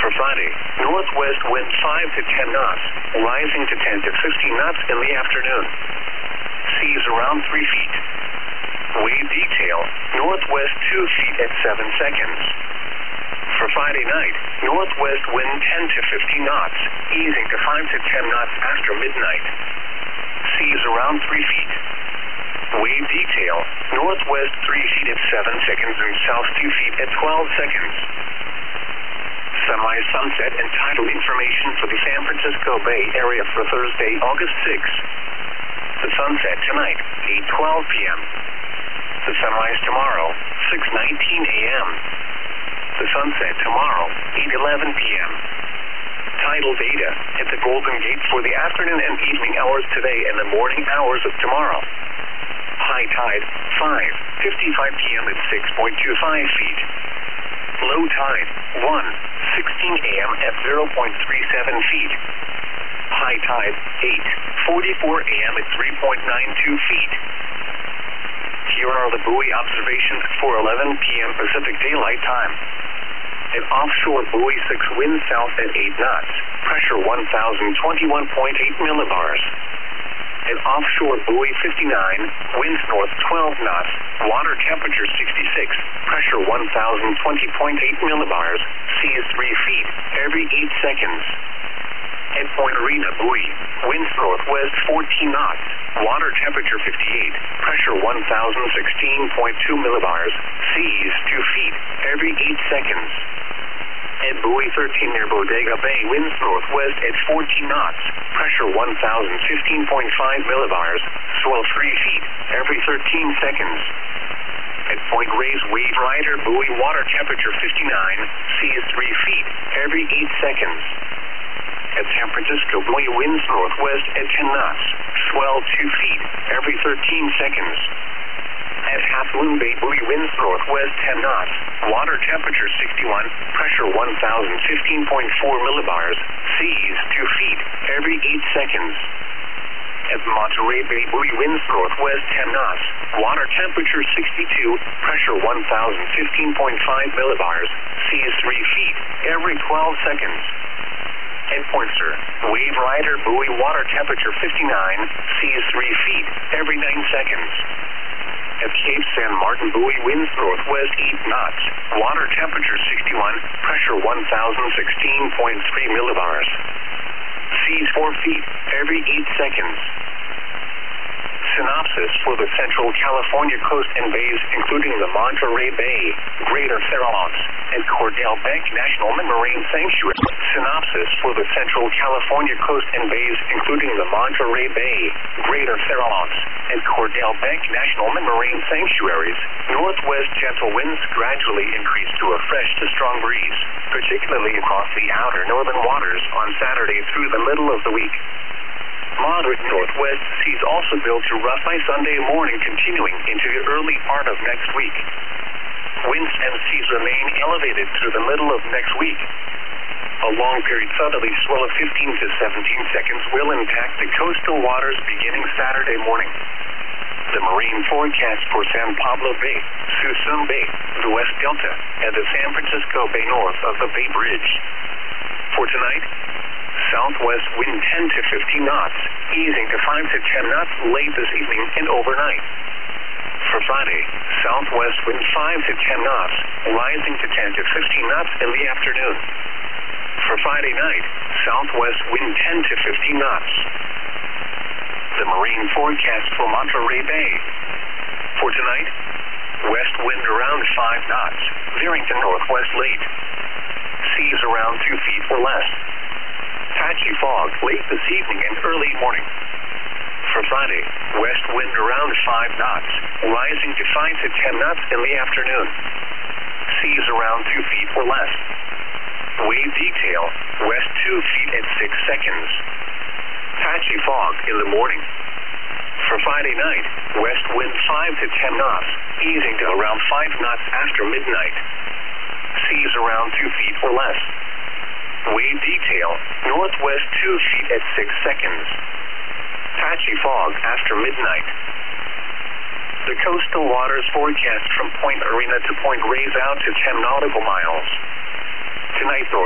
For Friday, northwest wind 5 to 10 knots, rising to 10 to 15 knots in the afternoon. Seas around 3 feet. Wave detail, northwest 2 feet at 7 seconds. For Friday night, northwest wind 10 to 15 knots, easing to 5 to 10 knots after midnight. Seas around 3 feet. Wave detail, northwest 3 feet at 7 seconds and south 2 feet at 12 seconds. Semi-sunset and tidal information for the San Francisco Bay Area for Thursday, August 6th. The sunset tonight, 8:12 p.m. The sunrise tomorrow, 6:19 a.m. The sunset tomorrow, 8:11 p.m. Tidal data at the Golden Gate for the afternoon and evening hours today and the morning hours of tomorrow. High tide, 5:55 p.m. at 6.25 feet. Low tide, 1:16 a.m. at 0.37 feet. High tide, 8:44 a.m. at 3.92 feet. Here are the buoy observations for 11 p.m. Pacific Daylight Time. An offshore buoy 6 wind south at 8 knots, pressure 1,021.8 millibars. An offshore buoy 59, winds north 12 knots, water temperature 66, pressure 1,020.8 millibars, seas 3 feet every 8 seconds. At Point Arena buoy, winds northwest 14 knots, water temperature 58, pressure 1,016.2 millibars, seas 2 feet every 8 seconds. At buoy 13 near Bodega Bay, winds northwest at 14 knots, pressure 1,015.5 millibars, swell 3 feet every 13 seconds. At Point Reyes Wave Rider buoy, water temperature 59, seas 3 feet every 8 seconds. At San Francisco buoy, winds northwest at 10 knots, swell 2 feet every 13 seconds. At Half Moon Bay buoy, winds northwest 10 knots, water temperature 61, pressure 1,015.4 millibars, seas 2 feet every 8 seconds. At Monterey Bay buoy, winds northwest 10 knots, water temperature 62, pressure 1,015.5 millibars, seas 3 feet every 12 seconds. At Point Sur, Wave Rider buoy, water temperature 59, seas 3 feet every 9 seconds. At Cape San Martin buoy, winds northwest 8 knots, water temperature 61, pressure 1,016.3 millibars. Seas 4 feet every 8 seconds. Synopsis for the Central California coast and bays, including the Monterey Bay, Greater Farallones, and Cordell Bank National Marine Sanctuary. Synopsis for the Central California coast and bays, including the Monterey Bay, Greater Farallones, and Cordell Bank National Marine Sanctuaries. Northwest gentle winds gradually increase to a fresh to strong breeze, particularly across the outer northern waters on Saturday through the middle of the week. Moderate northwest seas also build to rough by Sunday morning, continuing into the early part of next week. Winds and seas remain elevated through the middle of next week. A long period southerly swell of 15 to 17 seconds will impact the coastal waters beginning Saturday morning. The marine forecast for San Pablo Bay, Suisun Bay, the West Delta, and the San Francisco Bay north of the Bay Bridge. For tonight, southwest wind 10 to 15 knots, easing to 5 to 10 knots late this evening and overnight. For Friday, southwest wind 5 to 10 knots, rising to 10 to 15 knots in the afternoon. For Friday night, southwest wind 10 to 15 knots. The marine forecast for Monterey Bay. For tonight, west wind around 5 knots, veering to northwest late. Seas around 2 feet or less. Patchy fog late this evening and early morning. For Friday, west wind around 5 knots, rising to 5 to 10 knots in the afternoon. Seas around 2 feet or less. Wave detail, west 2 feet at 6 seconds. Patchy fog in the morning. For Friday night, west wind 5 to 10 knots, easing to around 5 knots after midnight. Seas around 2 feet or less. Wave detail, northwest 2 feet at 6 seconds. Patchy fog after midnight. The coastal waters forecast from Point Arena to Point Reyes out to 10 nautical miles. Tonight,